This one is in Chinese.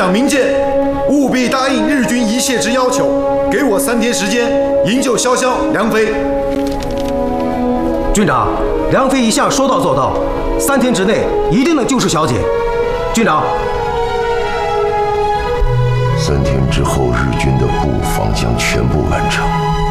长明鉴，务必答应日军一切之要求，给我3天时间营救潇潇、梁飞。 军长，梁飞一向说到做到，3天之内一定能救出小姐。军长 ，3天之后，日军的布防将全部完成。